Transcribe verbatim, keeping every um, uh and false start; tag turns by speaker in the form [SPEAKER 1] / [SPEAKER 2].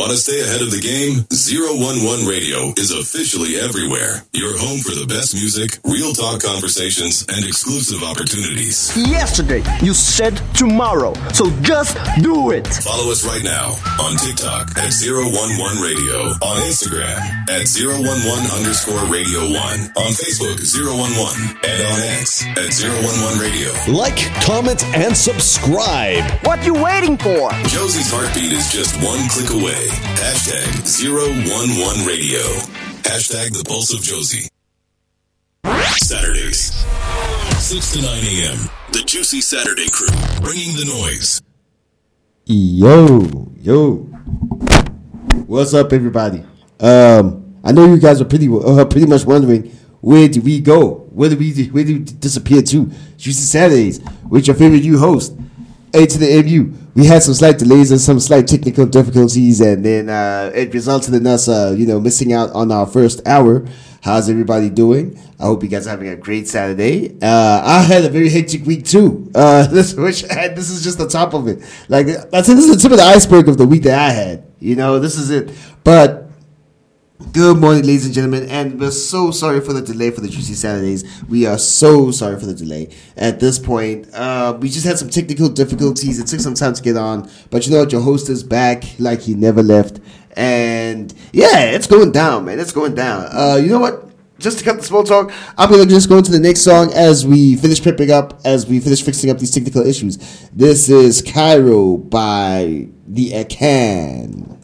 [SPEAKER 1] Want to stay ahead of the game? zero one one Radio is officially everywhere. Your home for the best music, real talk conversations, and exclusive opportunities.
[SPEAKER 2] Yesterday, you said tomorrow, so just do it.
[SPEAKER 1] Follow us right now on TikTok at zero one one Radio, on Instagram at zero one one underscore radio one, on Facebook zero one one, and on X at zero one one Radio.
[SPEAKER 3] Like, comment, and subscribe.
[SPEAKER 2] What you waiting for?
[SPEAKER 1] Josie's heartbeat is just one click away. Hashtag zero one one Radio. Hashtag the pulse of Josie. Saturdays, six to nine a.m. The Juicy Saturday Crew, bringing the noise.
[SPEAKER 4] Yo, yo. What's up, everybody? Um, I know you guys are pretty uh, pretty much wondering, where did we go? Where did we where did we disappear to? Juicy Saturdays with your favorite new host, A to the M U. We had some slight delays and some slight technical difficulties, and then uh, it resulted in us, uh, you know, missing out on our first hour. How's everybody doing? I hope you guys are having a great Saturday. Uh, I had a very hectic week too. Uh, this, which and this is just the top of it. Like I said, this is the tip of the iceberg of the week that I had. You know, this is it. But good morning, ladies and gentlemen, and we're so sorry for the delay for the Juicy Saturdays. We are so sorry for the delay. At this point, uh, we just had some technical difficulties. It took some time to get on, but you know what? Your host is back like he never left. And yeah, it's going down, man. It's going down. Uh, you know what? Just to cut the small talk, I'm going to just go into the next song as we finish prepping up, as we finish fixing up these technical issues. This is Cairo by the Akan.